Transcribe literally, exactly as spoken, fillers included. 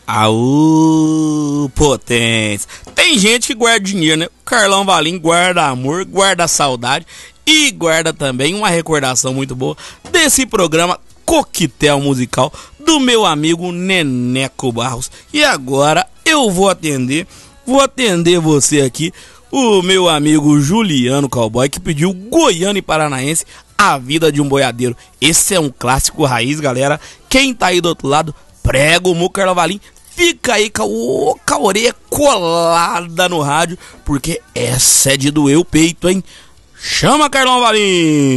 Aú, potência. Tem gente que guarda dinheiro, né? O Carlão Valim guarda amor, guarda saudade e guarda também uma recordação muito boa desse programa Coquetel Musical do meu amigo Neneco Barros. E agora eu vou atender, vou atender você aqui, o meu amigo Juliano Cowboy, que pediu Goiano e Paranaense, A Vida de um Boiadeiro. Esse é um clássico raiz, galera. Quem tá aí do outro lado, prega o Muco Carlão Valim. Fica aí com a, com a orelha colada no rádio, porque essa é de doer o peito, hein? Chama Carlão Valim!